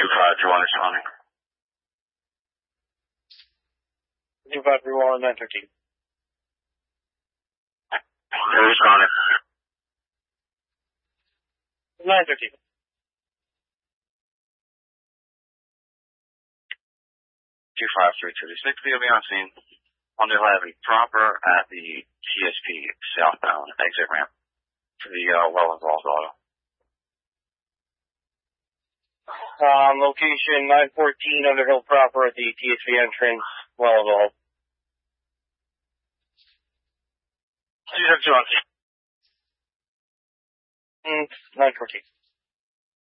2521 responding. 2531, 913. Responding. 913. 25326, we'll be on scene on the 11 proper at the TSP southbound exit ramp to the well-involved auto. Location 914 Underhill proper at the TSP entrance, well-involved. 272 on scene. 914.